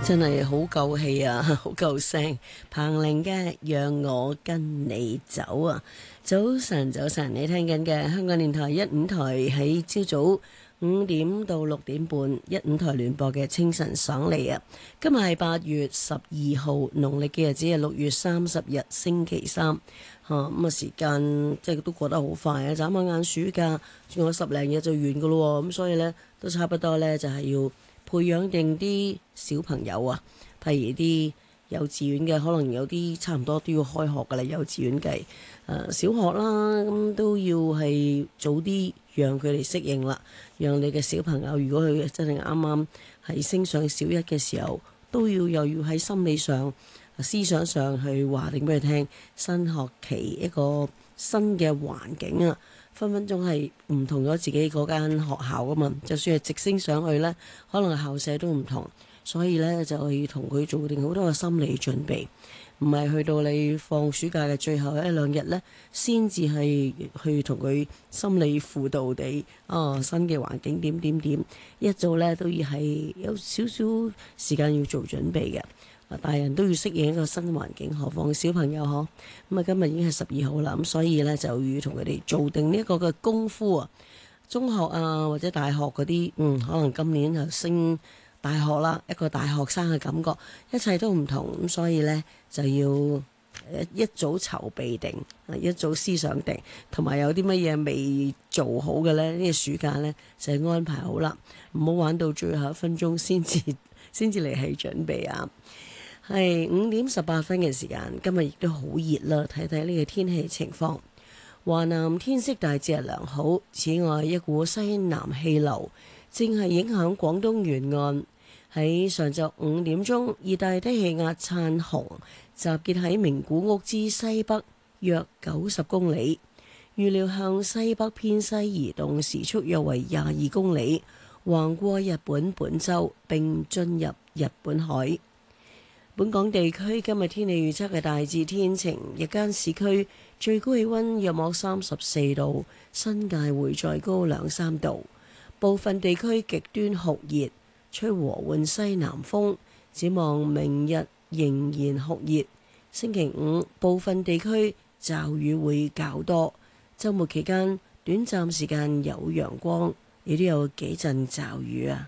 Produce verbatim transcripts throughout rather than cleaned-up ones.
真係好夠氣啊，好夠聲。彭羚嘅讓我跟你走啊！早晨，早晨，你聽緊嘅香港電台一五台喺朝早五點到六點半一五台聯播嘅清晨爽利啊！今日係八月十二號，農曆嘅日子係六月三十日星期三。嚇咁啊，時間即係都過得好快啊！眨下眼暑假仲有十零日就完噶咯喎，咁所以呢，都差不多呢，就係要培養定啲小朋友啊，譬如啲幼稚園嘅，可能有啲差唔多都要開學噶啦，幼稚園計誒、呃、小學啦，咁都要係早啲讓佢哋適應啦。讓你嘅小朋友，如果佢真係啱啱係升上小一嘅時候，都要又要喺心理上、思想上去話定俾佢聽，新學期一個新嘅環境啊，分分鐘係唔同咗自己嗰間學校噶嘛。就算係直升上去呢，可能校舍都唔同，所以呢，就要同佢做定好多嘅心理準備，唔係去到你放暑假嘅最後一兩日呢，先至係去同佢心理輔導地哦，新嘅環境點點點，一早呢都要係有少少時間要做準備嘅。大人都要適應一個新環境，何況小朋友嗬。咁啊，今日已經係十二號啦，咁所以呢，就要同佢哋做定呢一個嘅功夫啊。中學啊或者大學嗰啲，嗯，可能今年就升大學啦，一個大學生嘅感覺，一切都唔同，咁所以呢，就要一早籌備定，一早思想定，同埋有啲乜嘢未做好嘅呢？呢個暑假呢，就係安排好啦，唔好玩到最後一分鐘先至先至嚟係準備啊！係五點十八分嘅時間，今日亦都好熱啦。睇睇呢個天氣情況，華南天色大致係良好。此外，一股西南氣流正係影響廣東沿岸。喺上晝五點鐘，熱帶低氣壓燦紅集結喺名古屋之西北約九十公里，預料向西北偏西移動，時速約為廿二公里，橫過日本本州並進入日本海。本港地區今日天氣預測係大致天晴，日間市區最高氣溫約莫三十四度，新界會再高兩三度。部分地區極端酷熱，吹和緩西南風。展望明日仍然酷熱，星期五部分地區驟雨會較多，週末期間短暫時間有陽光，亦都有幾陣驟雨啊。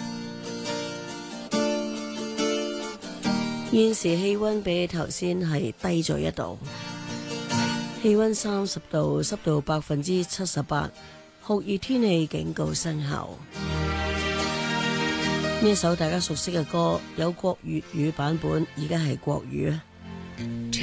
現時氣溫比頭先係低咗一度，氣溫三十度，濕度百分之七十八，酷熱天氣警告生效。呢一首大家熟悉嘅歌，有國粵語版本，而家係國語啊。